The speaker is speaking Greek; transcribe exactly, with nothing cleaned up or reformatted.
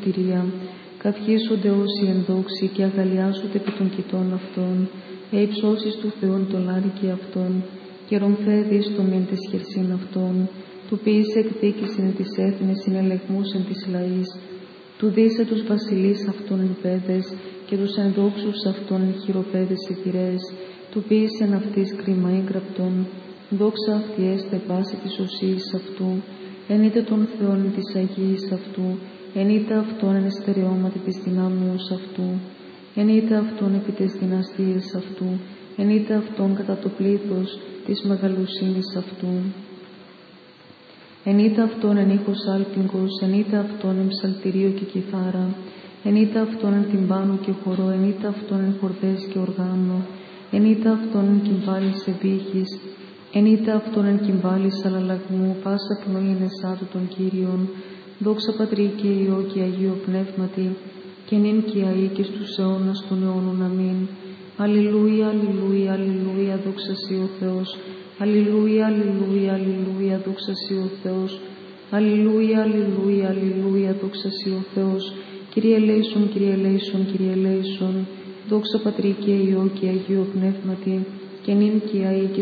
σωτηρία. Καυχήσονται όσοι ενδόξοι και αγαλιάζονται επί των κοιτών αυτών. Ε υψώσεις του Θεού εν το λάρικι αυτών, και ρομφέδεις το μεν τες χερσίν αυτών. Του ποιήσε εκδίκησιν της έθνης συνελεγμούς εν της λαής. Του δίσε τους βασιλείς αυτών εν πέδες, και τους ενδόξους αυτών εν χειροπέδες ηθυρές. Του ποιήσεν αυτής κρίμα έγγραπτον. Δόξα αυτή έστε πάση της οσίης αυτού. Ενείτε τον Θεόν εν της Αγίας αυτού. Ενείτε αυτόν εν εστερεώματι της δυνάμεως αυτού. Ενείτε αυτόν επί τες δυναστείες αυτού. Ενείτε αυτόν κατά το πλήθος της μεγαλοσύνης αυτού. Ενείτε αυτόν εν ήχος άλπιγγος, ενείτε αυτόν εν ψαλτηρίο και κιθάρα. Ενείτε αυτόν εν τυμπάνο και χορό, ενείτε αυτόν εν χορδές και οργάνο. Ενείτε αυτόν εν κυμβάλης εμπήχης, ενείτε αυτόν εν κυμβάλης αλλαλαγμού, πάσα πνοή εν εσάτου των Κύριων. Δόξα Πατρί και Υιό και Αγίο Πνεύματι, και νυν και αεί και στους αιώνας των αιώνων. Αμήν. Αλληλούια, αλληλούια, αλληλούια, δόξα σοι ο Θεός. Αλληλούια, αλληλούια, αλληλούια, δόξα σοι ο Θεός. Αλληλούια, αλληλούια, αλληλούια, δόξα σοι ο Θεός. Κύριε ελέησον, Κύριε ελέησον, Κύριε ελέησον. Δόξα Πατρί και Υιό και Αγίο Πνεύματι, και νυν και αεί και